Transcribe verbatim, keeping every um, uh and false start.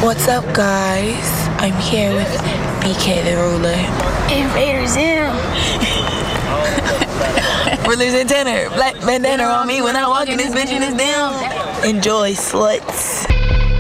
What's up, guys? I'm here with B K the Ruler. And Raiders in. Rulers and tenor. Black bandana on me when I walk in this bitch and it's down. Enjoy, sluts.